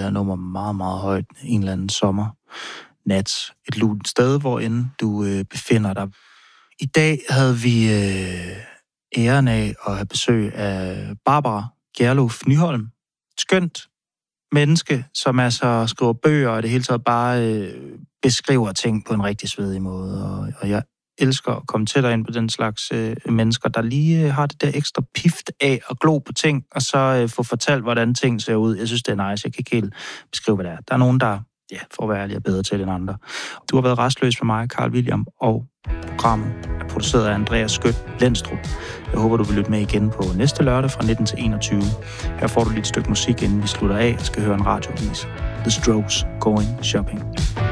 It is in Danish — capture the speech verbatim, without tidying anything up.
her nummer meget, meget højt en eller anden sommernat. Et lunt sted, hvorinde du øh, befinder dig. I dag havde vi øh, æren af at have besøg af Barbara Gjerluf Nyholm. Et skønt menneske, som altså skriver bøger og det hele taget bare øh, beskriver ting på en rigtig svedig måde. Og, og jeg elsker at komme tættere ind på den slags øh, mennesker, der lige øh, har det der ekstra pift af at glo på ting, og så øh, få fortalt, hvordan ting ser ud. Jeg synes, det er nice. Jeg kan ikke helt beskrive, hvad det er. Der er nogen, der, ja, for at være ærlig, er bedre til end andre. Du har været restløs for mig, Carl William, og programmet er produceret af Andreas Skødt Lendstrup. Jeg håber, du vil lytte med igen på næste lørdag fra nitten til enogtyve. Her får du lidt stykke musik, inden vi slutter af og skal høre en radioavis. The Strokes, Going Shopping.